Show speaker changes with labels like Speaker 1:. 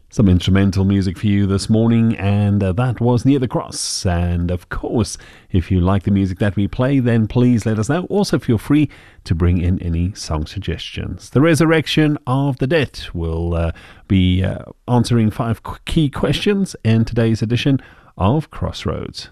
Speaker 1: Some instrumental music for you this morning, and that was Near the Cross. And of course, if you like the music that we play, then please let us know. Also, feel free to bring in any song suggestions. The Resurrection of the Dead will be answering 5 key questions in today's edition of Crossroads.